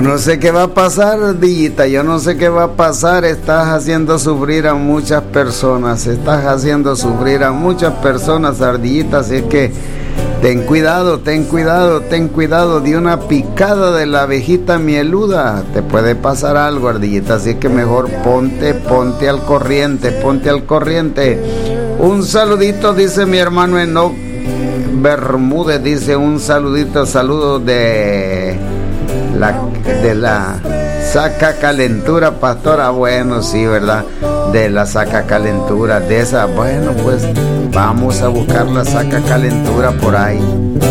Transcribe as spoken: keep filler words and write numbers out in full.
no sé qué va a pasar, Ardillita, yo no sé qué va a pasar. Estás haciendo sufrir a muchas personas, estás haciendo sufrir a muchas personas, Ardillita, así es que ten cuidado, ten cuidado, ten cuidado de una picada de la abejita mieluda. Te puede pasar algo, Ardillita, así que mejor ponte, ponte al corriente, ponte al corriente. Un saludito, dice mi hermano Enoch Bermúdez, dice un saludito, saludos de la, de la saca calentura, pastora. Bueno, sí, ¿verdad? De la saca calentura, de esa. Bueno, pues vamos a buscar la saca calentura por ahí.